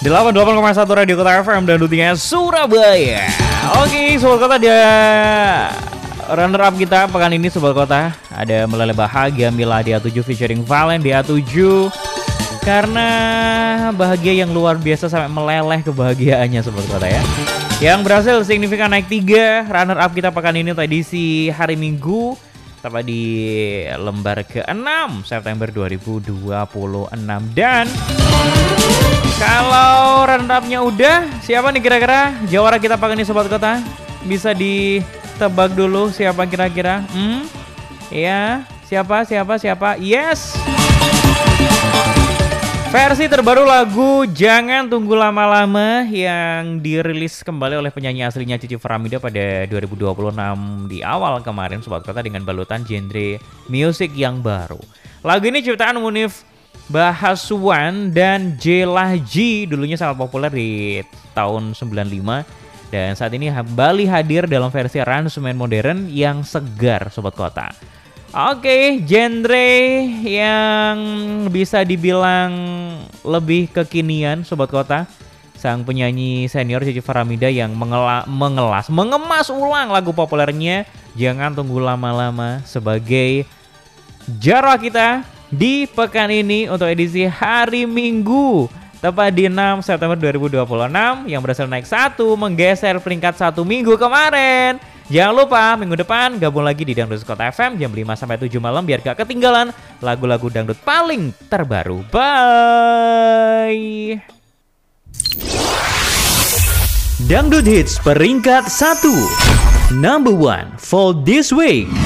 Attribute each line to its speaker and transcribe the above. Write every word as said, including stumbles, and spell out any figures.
Speaker 1: delapan puluh delapan koma satu Radio Kota F M dan dutinya Surabaya. Oke, Sobat Kota, ada runner up kita pekan ini Sobat Kota. Ada Meleleh Bahagia Mila D A tujuh featuring Valen D A tujuh. Karena bahagia yang luar biasa sampai meleleh kebahagiaannya Sobat Kota ya. Yang berhasil signifikan naik tiga. Runner up kita pekan ini edisi hari Minggu, tepat di lembar ke enam September dua ribu dua puluh enam. Dan kalau runner up-nya udah, siapa nih kira-kira jawara kita pekan ini Sobat Kota? Bisa ditebak dulu siapa kira-kira? Hmm? Ya, siapa, siapa, siapa? Yes! Versi terbaru lagu Jangan Tunggu Lama-Lama yang dirilis kembali oleh penyanyi aslinya Cici Faramida pada dua ribu dua puluh enam di awal kemarin Sobat Kota dengan balutan genre musik yang baru. Lagu ini ciptaan Munif Bahaswan dan Jela G, dulunya sangat populer di tahun sembilan puluh lima dan saat ini kembali hadir dalam versi aransemen modern yang segar Sobat Kota. Oke, genre yang bisa dibilang lebih kekinian Sobat Kota. Sang penyanyi senior Cici Faramida yang mengela, mengelas, mengemas ulang lagu populernya Jangan Tunggu Lama-Lama sebagai jara kita di pekan ini untuk edisi hari Minggu, tepat di enam September dua ribu dua puluh enam, yang berhasil naik satu, menggeser peringkat satu minggu kemarin. Jangan lupa minggu depan gabung lagi di Dangdut Kota F M jam lima sampai tujuh malam biar gak ketinggalan lagu-lagu dangdut paling terbaru. Bye. Dangdut Hits peringkat satu. Number one for this week.